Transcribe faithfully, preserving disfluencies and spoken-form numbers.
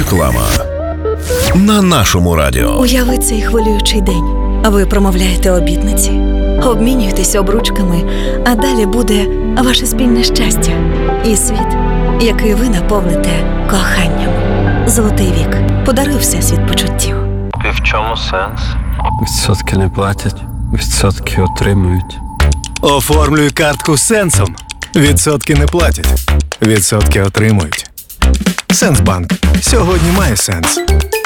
Реклама на нашому радіо. Уяви цей хвилюючий день. Ви промовляєте обітниці, обмінюєтесь обручками, а далі буде ваше спільне щастя і світ, який ви наповните коханням. Золотий вік. Подаруй всесвіт почуттів. І в чому сенс? Відсотки не платять, відсотки отримують. Оформлюй картку з Сенсом. Відсотки не платять, відсотки отримують. Сенсбанк. Сьогодні має сенс.